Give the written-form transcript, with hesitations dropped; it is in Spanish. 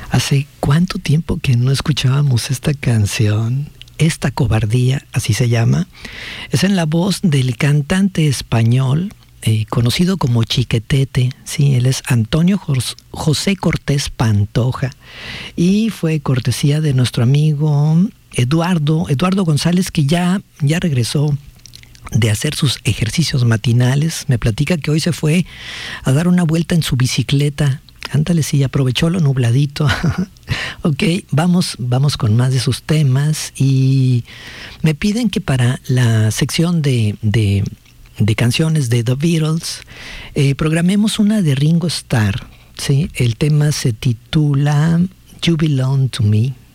¿Hace cuánto tiempo que no escuchábamos esta canción? Esta cobardía, así se llama, es en la voz del cantante español conocido como Chiquetete. Sí, él es Antonio José Cortés Pantoja y fue cortesía de nuestro amigo Eduardo González, que ya regresó de hacer sus ejercicios matinales. Me platica que hoy se fue a dar una vuelta en su bicicleta. Ándale, sí, aprovechó lo nubladito. Ok, vamos con más de sus temas, y me piden que para la sección de canciones de The Beatles programemos una de Ringo Starr. ¿Sí? El tema se titula You Belong to Me.